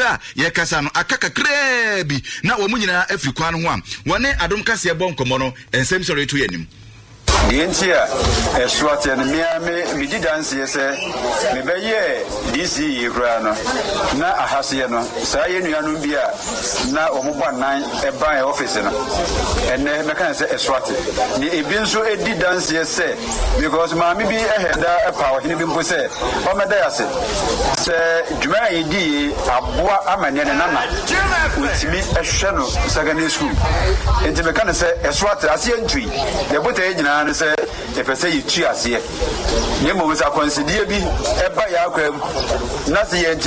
bra ye kasa no akaka krebi na wo munyina afrikwan ho a wone adom kase bon komo no ensem sori to yanim Dientia, Swati and me did dance, yes, me be ye, DC, Grano, na a Hasiano, Sayan Yanubia, na Omuba 9, a by office, and Mekan say Swati. The Ebinso did dance, yes, say, because Mammy be a head a power, he been possessed. Omadea said, Sir Jumai D, a boa amanana, with me a shadow, secondary school. And the Mekan say Swati, a CN tree, the boat agent. Say if I say you cheers here, you must consider be a buyer. Nothing yet,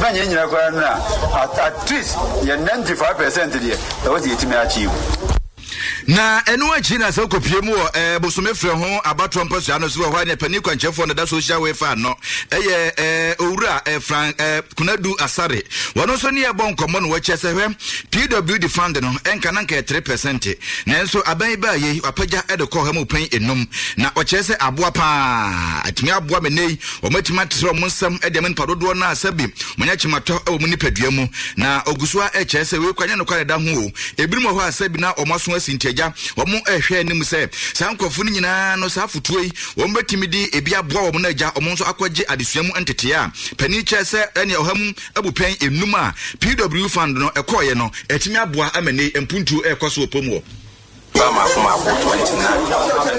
at least you're 95% here. That was the ultimate achieve. Na enu achina se okopie mu bosome frɛ ho abatro mpaso ano so hɔ ne pani kwanchefo no da social welfare no owura Frank Kunadu Asare wono so ne yebɔ nkomo no wɔkyɛ sɛ hwɛ PWD fund no enka na nka 3% nanso aban ba ye apagya de kɔ ha mu pan enum na ɔkyɛ sɛ aboa pa atumi aboa menei ɔmatima trɛ mo nsam de men padodo na asabi monya chimato wɔ mu nipadua mu na oguso a kyɛ sɛ we kwanya no kware da ho o ebirim hɔ asabi na ɔmaso asintia Wamu ehwe nim se sankofo ni nyina no safotuo yi won betimi di ebi aboa wo na agya omo nso akwaje adesuamu entete a pani che se ene ohamu abupen enum a PW fund no ekoye no etimi aboa amane empuntu ekoso opomu wo Bama kuma 29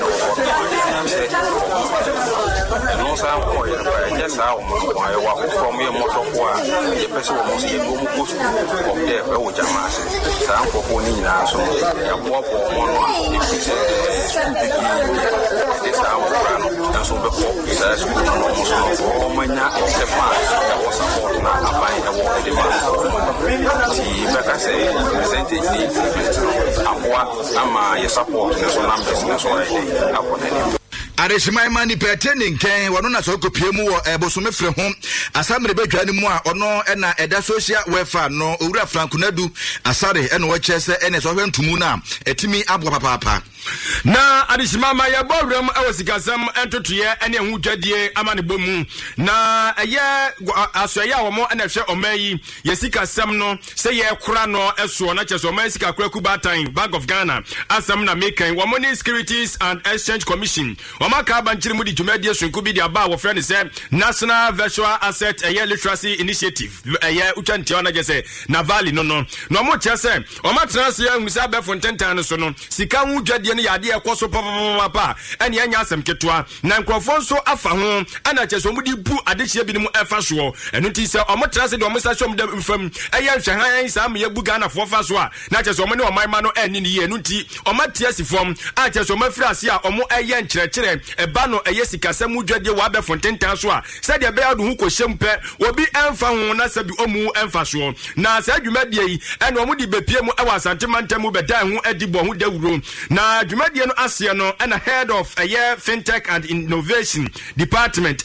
no sound for you, just how I walk from your motor. The person was here, from there, oh, Jamas, sound for Ponina, so I walk on this and so before it's almost all my not the past. That was a not a buy a walk the but I say, percentage, I'm support national business already. Areshimai mani pretending ken wono na so kopie mu wo bosome frɛ ho asamre badwa ni mu a ono na eda social welfare no owura Frank Kunadu Asare ene wo kyɛ sɛ ene so hwɛ ntumu na etimi aboa papa na adishimama ya bawram awasikasam entotoye ene hu dwadie amane bomu na eye asoya wo ene hwe omayi yesikasam no se ye kora no eso na kyeso omayi sika kora kubatan Bank of Ghana asam na mekan wo money Securities and Exchange Commission Omaka banchiri mu di dwumadie sunku bi di aba wo frɛ ne sɛ National Virtual Asset Literacy Initiative utwantia na gese na valley no no mo kyɛ sɛ omatena se ahunsa befo ntentan no so no sika hu dwadie ne yade ekoso papa ene anya asem ketwa na nkrofo nso afa ho ana kyɛ sɛ omudi bu adehye bi ne mu ɛfa so ɛno ti sɛ omatena se de omisa hwom da mfam nhwehan sa me yabu Ghana fo fa so a na kyɛ sɛ omane oman no ɛni ne ye no ti omatia si fom a kyɛ sɛ omafiri ase a omo ɛyɛ nkyerɛkyerɛ eba no eyesikasam udwadie wa be fontentan so a said be adu hu ko hyempe obi emfa hu na sabi omu emfa so na sa dwumadie yi ene omu di bepie mu ewa santemantamu bedan hu edibo hu dawuro na dwumadie no ase no ena head of fintech and innovation department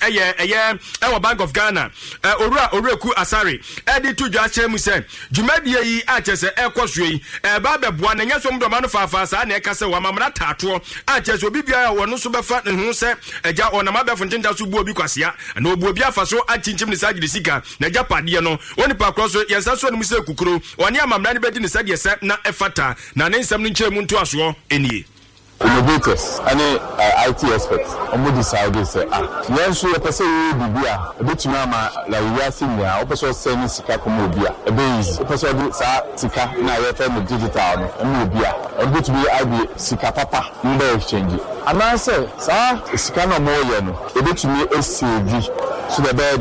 ewa Bank of Ghana Oreku Asare edi to dwa mu se dwumadie yi a kyese ekoso yi ba beboa na nya so mdo ma no fafa sa na ekase wa mamra tato a kyese obi bia wono so befa hu se eja onama be fontinta so bu obi kwasea na obu obi afa so atinchim ne sagide sika na eja pade no oni pa kro so yensa so ne mu se kukuro oni amamra ne bedi ne sagide se na efata na ne nsam no nkyeremu nto aso enie innovators and IT experts omo decide say yes so person we bibia ebetumi ama la we senior opeso send sika komo obia ebe easy opeso do sa sika na we fa digital no omo obia ebetumi abi sika papa mba exchange ana say sa sika no mo ye no ebetumi esave so the